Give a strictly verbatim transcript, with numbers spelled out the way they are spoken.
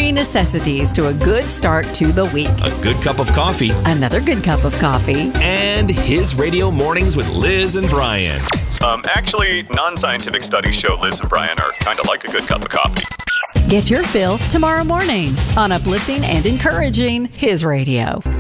three necessities to a good start to the week. A good cup of coffee. Another good cup of coffee. And His Radio Mornings with Liz and Brian. Um, actually, non-scientific studies show Liz and Brian are kind of like a good cup of coffee. Get your fill tomorrow morning on uplifting and encouraging His Radio.